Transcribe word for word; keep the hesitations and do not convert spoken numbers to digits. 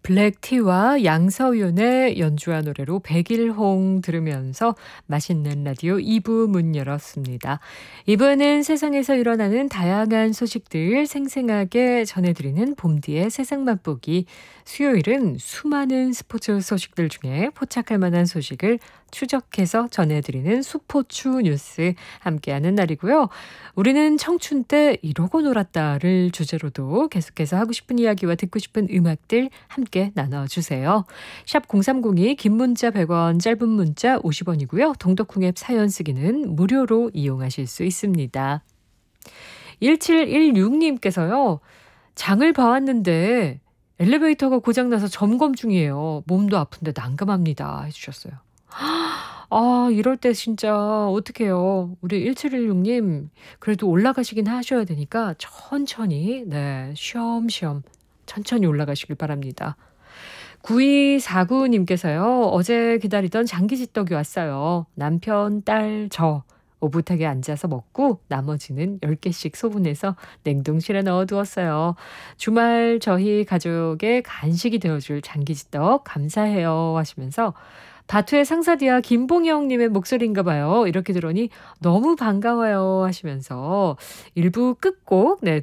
블랙티와 양서윤의 연주한 노래로 백일홍 들으면서 맛있는 라디오 이 부 문 열었습니다. 이 부는 세상에서 일어나는 다양한 소식들 생생하게 전해드리는 봄디의 세상 맛보기. 수요일은 수많은 스포츠 소식들 중에 포착할 만한 소식을 추적해서 전해드리는 수포추 뉴스 함께하는 날이고요. 우리는 청춘 때 이러고 놀았다를 주제로도 계속해서 하고 싶은 이야기와 듣고 싶은 음악들 함께 나눠주세요. 샵 공삼공이 긴 문자 백 원, 짧은 문자 오십 원이고요. 동덕콩 앱 사연 쓰기는 무료로 이용하실 수 있습니다. 일칠일육님께서요. 장을 봐왔는데 엘리베이터가 고장나서 점검 중이에요. 몸도 아픈데 난감합니다. 해주셨어요. 아, 이럴 때 진짜 어떡해요. 우리 일칠일육님 그래도 올라가시긴 하셔야 되니까 천천히 네 쉬엄쉬엄 천천히 올라가시길 바랍니다. 구이사구님께서요. 어제 기다리던 장기지떡이 왔어요. 남편, 딸, 저 오붓하게 앉아서 먹고 나머지는 열 개씩 소분해서 냉동실에 넣어두었어요. 주말 저희 가족의 간식이 되어줄 장기지떡 감사해요 하시면서 다투의 상사디아 김봉영님의 목소리인가 봐요. 이렇게 들으니 너무 반가워요 하시면서 일 부 끝곡 네,